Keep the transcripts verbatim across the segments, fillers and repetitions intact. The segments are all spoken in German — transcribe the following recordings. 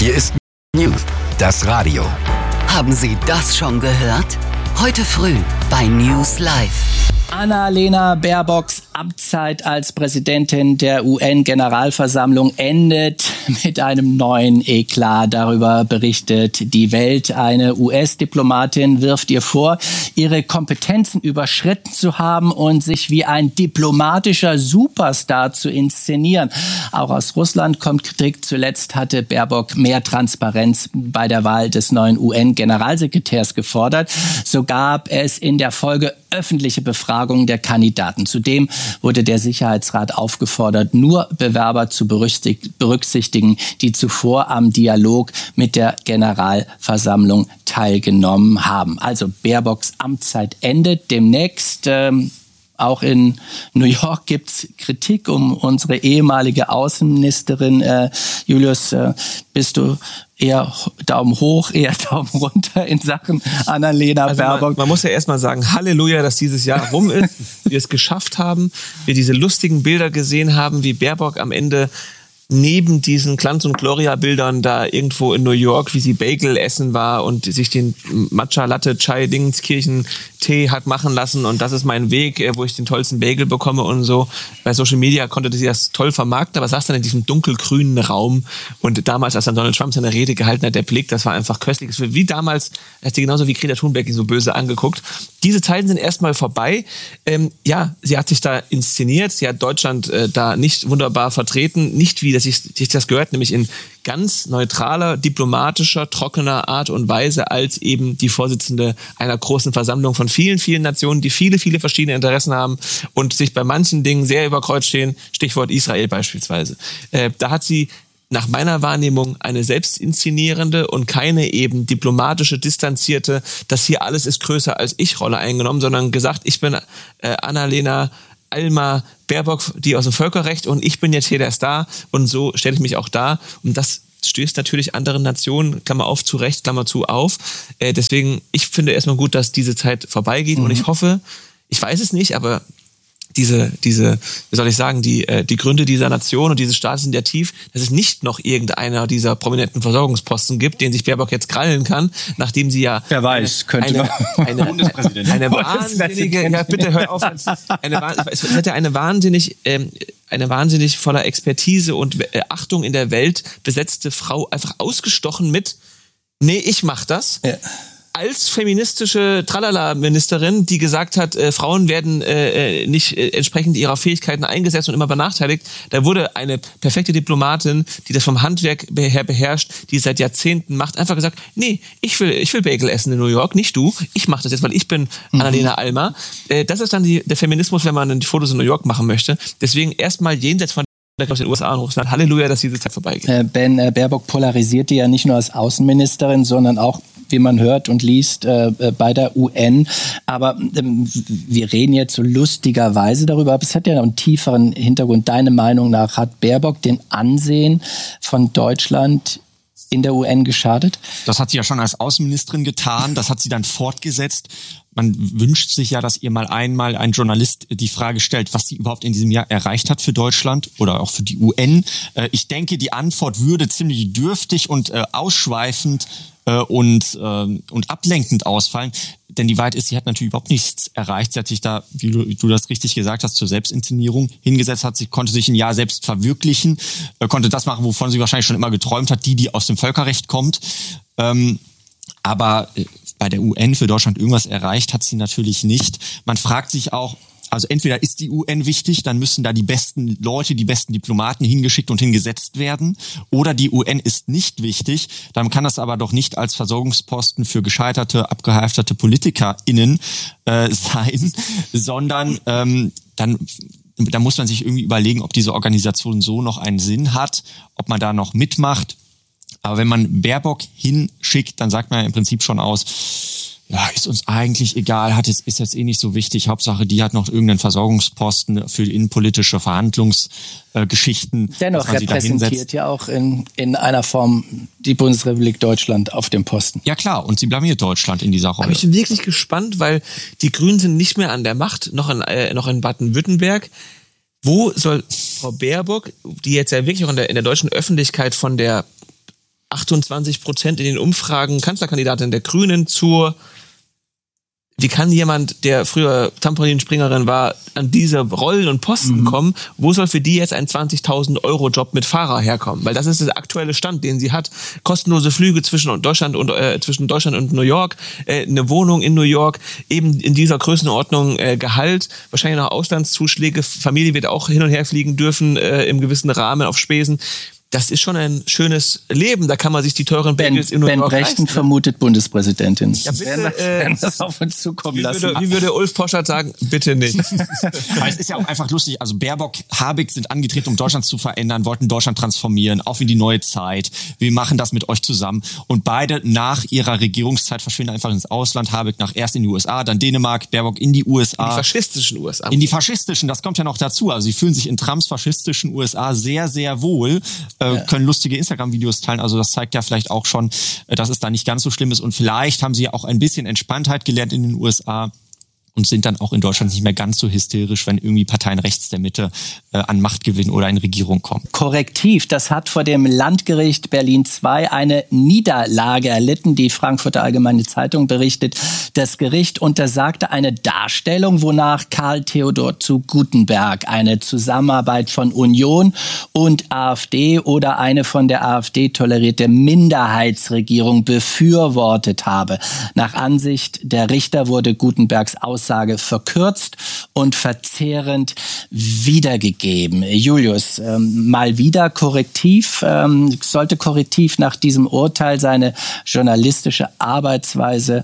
Hier ist News, das Radio. Haben Sie das schon gehört? Heute früh bei News Live. Annalena Baerbocks Amtszeit als Präsidentin der U N-Generalversammlung endet mit einem neuen Eklat. Darüber berichtet die Welt. Eine U S-Diplomatin wirft ihr vor, ihre Kompetenzen überschritten zu haben und sich wie ein diplomatischer Superstar zu inszenieren. Auch aus Russland kommt Kritik. Zuletzt hatte Baerbock mehr Transparenz bei der Wahl des neuen U N-Generalsekretärs gefordert. So gab es in der Folge öffentliche Befragungen der Kandidaten. Zudem wurde der Sicherheitsrat aufgefordert, nur Bewerber zu berücksichtigen, die zuvor am Dialog mit der Generalversammlung teilgenommen haben. Also Baerbocks Amtszeit endet demnächst. Ähm, Auch in New York gibt's Kritik um unsere ehemalige Außenministerin. Äh, Julius, äh, bist du eher Daumen hoch, eher Daumen runter in Sachen Annalena also Baerbock? Man, man muss ja erstmal sagen, Halleluja, dass dieses Jahr rum ist, wir es geschafft haben, wir diese lustigen Bilder gesehen haben, wie Baerbock am Ende neben diesen Glanz- und Gloria-Bildern da irgendwo in New York, wie sie Bagel essen war und sich den Matcha-Latte-Chai-Dingenskirchen-Tee hat machen lassen und das ist mein Weg, wo ich den tollsten Bagel bekomme und so. Bei Social Media konnte sie das toll vermarkten, aber saß dann in diesem dunkelgrünen Raum und damals, als dann Donald Trump seine Rede gehalten hat, der Blick, das war einfach köstlich. Das war wie damals, hat sie genauso wie Greta Thunberg ihn so böse angeguckt. Diese Zeiten sind erstmal vorbei. Ähm, ja, sie hat sich da inszeniert, sie hat Deutschland äh, da nicht wunderbar vertreten, nicht wie dass ich, ich das gehört, nämlich in ganz neutraler, diplomatischer, trockener Art und Weise als eben die Vorsitzende einer großen Versammlung von vielen, vielen Nationen, die viele, viele verschiedene Interessen haben und sich bei manchen Dingen sehr überkreuzt stehen, Stichwort Israel beispielsweise. Äh, da hat sie nach meiner Wahrnehmung eine selbstinszenierende und keine eben diplomatische, distanzierte, das hier alles ist größer als ich Rolle eingenommen, sondern gesagt, ich bin äh, Annalena Alma Baerbock, die aus dem Völkerrecht und ich bin jetzt hier der Star und so stelle ich mich auch dar und das stößt natürlich anderen Nationen, Klammer auf, zu Recht, Klammer zu, auf. Äh, deswegen, ich finde erstmal gut, dass diese Zeit vorbeigeht mhm. und ich hoffe, ich weiß es nicht, aber diese, diese, wie soll ich sagen, die, äh, die Gründe dieser Nation und dieses Staates sind ja tief, dass es nicht noch irgendeiner dieser prominenten Versorgungsposten gibt, den sich Baerbock jetzt krallen kann, nachdem sie ja Wer weiß, eine, könnte eine, eine, Bundespräsidentin. Eine wahnsinnige, ja bitte hör auf, eine, es hätte eine wahnsinnig, ähm, eine wahnsinnig voller Expertise und äh, Achtung in der Welt besetzte Frau einfach ausgestochen mit, nee, ich mach das. Ja. Als feministische Tralala-Ministerin, die gesagt hat, äh, Frauen werden äh, nicht äh, entsprechend ihrer Fähigkeiten eingesetzt und immer benachteiligt, da wurde eine perfekte Diplomatin, die das vom Handwerk her beherrscht, die es seit Jahrzehnten macht, einfach gesagt, nee, ich will ich will Bagel essen in New York, nicht du, ich mache das jetzt, weil ich bin mhm. Annalena Alma. Äh, das ist dann die, der Feminismus, wenn man die Fotos in New York machen möchte. Deswegen erstmal jenseits von aus den U S A und Russland. Halleluja, dass diese Zeit vorbeigeht. Äh, Ben, äh, Baerbock polarisierte ja nicht nur als Außenministerin, sondern auch, wie man hört und liest, äh, bei der U N. Aber ähm, wir reden jetzt so lustigerweise darüber, aber es hat ja noch einen tieferen Hintergrund. Deine Meinung nach, hat Baerbock den Ansehen von Deutschland in der U N geschadet? Das hat sie ja schon als Außenministerin getan, das hat sie dann fortgesetzt. Man wünscht sich ja, dass ihr mal einmal ein Journalist die Frage stellt, was sie überhaupt in diesem Jahr erreicht hat für Deutschland oder auch für die U N. Ich denke, die Antwort würde ziemlich dürftig und ausschweifend und, und ablenkend ausfallen. Denn die Wahrheit ist, sie hat natürlich überhaupt nichts erreicht. Sie hat sich da, wie du, du das richtig gesagt hast, zur Selbstinszenierung hingesetzt, hat sich, konnte sich ein Jahr selbst verwirklichen, konnte das machen, wovon sie wahrscheinlich schon immer geträumt hat, die, die aus dem Völkerrecht kommt. Aber bei der U N für Deutschland irgendwas erreicht hat sie natürlich nicht. Man fragt sich auch, also entweder ist die U N wichtig, dann müssen da die besten Leute, die besten Diplomaten hingeschickt und hingesetzt werden. Oder die U N ist nicht wichtig, dann kann das aber doch nicht als Versorgungsposten für gescheiterte, abgehalfterte PolitikerInnen äh, sein, sondern ähm, dann, da muss man sich irgendwie überlegen, ob diese Organisation so noch einen Sinn hat, ob man da noch mitmacht. Aber wenn man Baerbock hinschickt, dann sagt man ja im Prinzip schon aus, ja, ist uns eigentlich egal, hat jetzt, ist jetzt eh nicht so wichtig. Hauptsache, die hat noch irgendeinen Versorgungsposten für innenpolitische Verhandlungsgeschichten. Äh, Dennoch repräsentiert ja auch in, in einer Form die Bundesrepublik Deutschland auf dem Posten. Ja klar, und sie blamiert Deutschland in dieser Rolle. Aber ich bin wirklich gespannt, weil die Grünen sind nicht mehr an der Macht, noch in, äh, noch in Baden-Württemberg. Wo soll Frau Baerbock, die jetzt ja wirklich auch in der, in der deutschen Öffentlichkeit von der achtundzwanzig Prozent in den Umfragen Kanzlerkandidatin der Grünen zur. Wie kann jemand, der früher Trampolinspringerin war, an diese Rollen und Posten mhm. kommen? Wo soll für die jetzt ein zwanzigtausend Euro Job mit Fahrer herkommen? Weil das ist der aktuelle Stand, den sie hat. Kostenlose Flüge zwischen Deutschland und äh, zwischen Deutschland und New York, äh, eine Wohnung in New York, eben in dieser Größenordnung äh, Gehalt, wahrscheinlich noch Auslandszuschläge. Familie wird auch hin und her fliegen dürfen äh, im gewissen Rahmen auf Spesen. Das ist schon ein schönes Leben. Da kann man sich die teuren Bagels in New York leisten. Ben Brechten vermutet Bundespräsidentin. Ja, bitte, werden, äh, werden das auf uns zukommen wie lassen. Würde, wie würde Ulf Poschardt sagen? Bitte nicht. Aber es ist ja auch einfach lustig. Also Baerbock, Habeck sind angetreten, um Deutschland zu verändern, wollten Deutschland transformieren, auf in die neue Zeit. Wir machen das mit euch zusammen. Und beide nach ihrer Regierungszeit verschwinden einfach ins Ausland. Habeck nach erst in die U S A, dann Dänemark, Baerbock in die U S A. In die faschistischen U S A. In die faschistischen, das kommt ja noch dazu. Also sie fühlen sich in Trumps faschistischen U S A sehr, sehr wohl, äh, ja. können lustige Instagram-Videos teilen, also das zeigt ja vielleicht auch schon, dass es da nicht ganz so schlimm ist und vielleicht haben sie auch ein bisschen Entspanntheit gelernt in den U S A und sind dann auch in Deutschland nicht mehr ganz so hysterisch, wenn irgendwie Parteien rechts der Mitte äh, an Macht gewinnen oder in Regierung kommen. Korrektiv, das hat vor dem Landgericht Berlin zwei eine Niederlage erlitten. Die Frankfurter Allgemeine Zeitung berichtet, das Gericht untersagte eine Darstellung, wonach Karl Theodor zu Guttenberg eine Zusammenarbeit von Union und AfD oder eine von der AfD tolerierte Minderheitsregierung befürwortet habe. Nach Ansicht der Richter wurde Guttenbergs Aussage Aussage verkürzt und verzehrend wiedergegeben. Julius, ähm, mal wieder Korrektiv. Ähm, sollte Korrektiv nach diesem Urteil seine journalistische Arbeitsweise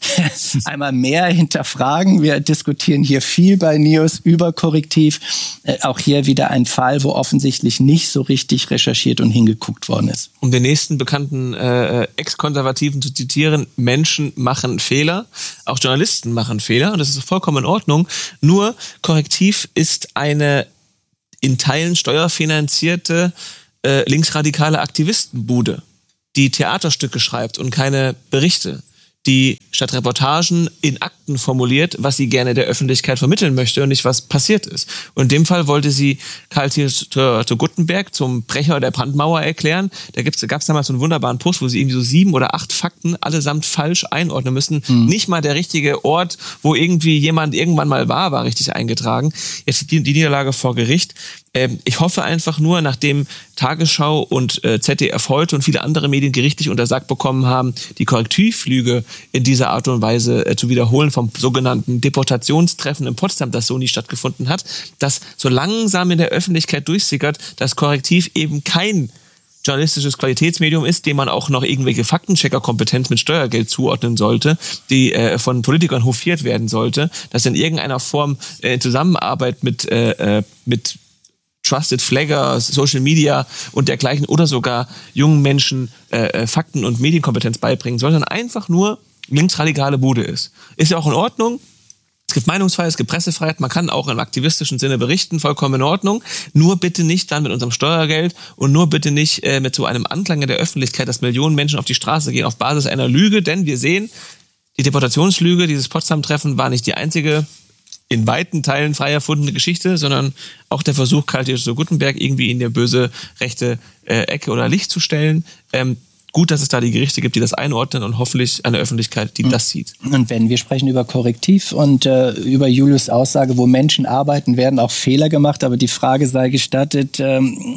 einmal mehr hinterfragen? Wir diskutieren hier viel bei News über Korrektiv. Äh, auch hier wieder ein Fall, wo offensichtlich nicht so richtig recherchiert und hingeguckt worden ist. Um den nächsten bekannten äh, Ex-Konservativen zu zitieren, Menschen machen Fehler, auch Journalisten machen Fehler und das ist vollkommen in Ordnung. Nur Korrektiv ist eine in Teilen steuerfinanzierte äh, linksradikale Aktivistenbude, die Theaterstücke schreibt und keine Berichte, die statt Reportagen in Akten formuliert, was sie gerne der Öffentlichkeit vermitteln möchte und nicht, was passiert ist. Und in dem Fall wollte sie Karl Theodor zu Guttenberg zum Brecher der Brandmauer erklären. Da gab es damals so einen wunderbaren Post, wo sie irgendwie so sieben oder acht Fakten allesamt falsch einordnen müssen. Mhm. Nicht mal der richtige Ort, wo irgendwie jemand irgendwann mal war, war richtig eingetragen. Jetzt die, die Niederlage vor Gericht. Ich hoffe einfach nur, nachdem Tagesschau und äh, Z D F heute und viele andere Medien gerichtlich untersagt bekommen haben, die Korrektivflüge in dieser Art und Weise äh, zu wiederholen vom sogenannten Deportationstreffen in Potsdam, das so nie stattgefunden hat, dass so langsam in der Öffentlichkeit durchsickert, dass Korrektiv eben kein journalistisches Qualitätsmedium ist, dem man auch noch irgendwelche Faktencheckerkompetenz mit Steuergeld zuordnen sollte, die äh, von Politikern hofiert werden sollte, dass in irgendeiner Form äh, in Zusammenarbeit mit äh, mit Trusted Flagger, Social Media und dergleichen oder sogar jungen Menschen äh, Fakten- und Medienkompetenz beibringen, sondern einfach nur linksradikale Bude ist. Ist ja auch in Ordnung. Es gibt Meinungsfreiheit, es gibt Pressefreiheit, man kann auch im aktivistischen Sinne berichten, vollkommen in Ordnung. Nur bitte nicht dann mit unserem Steuergeld und nur bitte nicht äh, mit so einem Anklang in der Öffentlichkeit, dass Millionen Menschen auf die Straße gehen auf Basis einer Lüge, denn wir sehen, die Deportationslüge, dieses Potsdam-Treffen war nicht die einzige in weiten Teilen frei erfundene Geschichte, sondern auch der Versuch, Karl Theodor zu Guttenberg irgendwie in der böse rechte äh, Ecke oder Licht zu stellen. Ähm, gut, dass es da die Gerichte gibt, die das einordnen und hoffentlich eine Öffentlichkeit, die das sieht. Und wenn wir sprechen über Korrektiv und äh, über Julius' Aussage, wo Menschen arbeiten, werden auch Fehler gemacht, aber die Frage sei gestattet, ähm,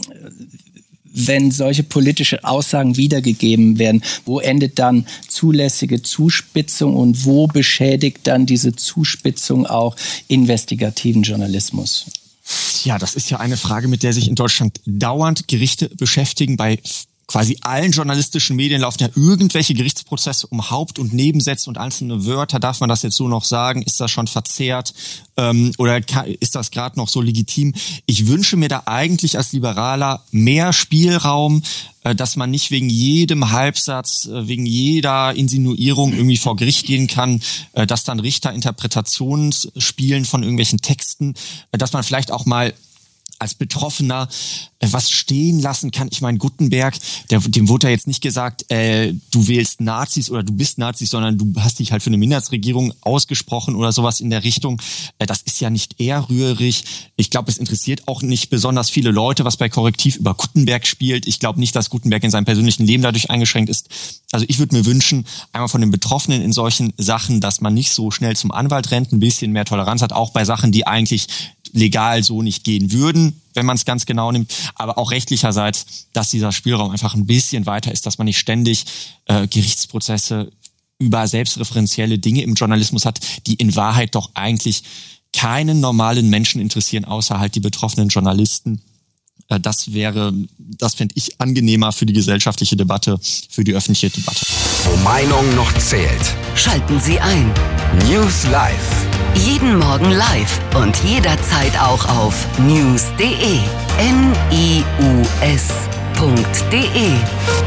wenn solche politische Aussagen wiedergegeben werden, wo endet dann zulässige Zuspitzung und wo beschädigt dann diese Zuspitzung auch investigativen Journalismus? Ja, das ist ja eine Frage, mit der sich in Deutschland dauernd Gerichte beschäftigen. Bei quasi allen journalistischen Medien laufen ja irgendwelche Gerichtsprozesse um Haupt- und Nebensätze und einzelne Wörter. Darf man das jetzt so noch sagen? Ist das schon verzerrt? Ähm, oder ist das gerade noch so legitim? Ich wünsche mir da eigentlich als Liberaler mehr Spielraum, äh, dass man nicht wegen jedem Halbsatz, äh, wegen jeder Insinuierung irgendwie vor Gericht gehen kann, äh, dass dann Richter Interpretationen spielen von irgendwelchen Texten, äh, dass man vielleicht auch mal als Betroffener was stehen lassen kann. Ich meine, Guttenberg, der, dem wurde ja jetzt nicht gesagt, äh, du wählst Nazis oder du bist Nazis, sondern du hast dich halt für eine Minderheitsregierung ausgesprochen oder sowas in der Richtung. Äh, das ist ja nicht ehrrührig. Ich glaube, es interessiert auch nicht besonders viele Leute, was bei Korrektiv über Guttenberg spielt. Ich glaube nicht, dass Guttenberg in seinem persönlichen Leben dadurch eingeschränkt ist. Also ich würde mir wünschen, einmal von den Betroffenen in solchen Sachen, dass man nicht so schnell zum Anwalt rennt, ein bisschen mehr Toleranz hat, auch bei Sachen, die eigentlich legal so nicht gehen würden, wenn man es ganz genau nimmt, aber auch rechtlicherseits, dass dieser Spielraum einfach ein bisschen weiter ist, dass man nicht ständig äh, Gerichtsprozesse über selbstreferenzielle Dinge im Journalismus hat, die in Wahrheit doch eigentlich keinen normalen Menschen interessieren, außer halt die betroffenen Journalisten. Äh, das wäre, das fände ich angenehmer für die gesellschaftliche Debatte, für die öffentliche Debatte. Wo Meinung noch zählt. Schalten Sie ein. News Live. Jeden Morgen live und jederzeit auch auf news punkt de. N I U S punkt de.